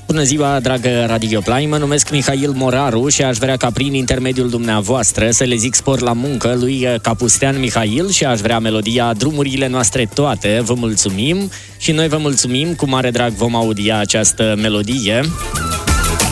Bună ziua, dragă Radio Play, mă numesc Mihail Moraru și aș vrea ca prin intermediul dumneavoastră să le zic spor la muncă lui Capustean Mihail și aș vrea melodia Drumurile noastre toate. Vă mulțumim și noi vă mulțumim, cu mare drag vom audia această melodie.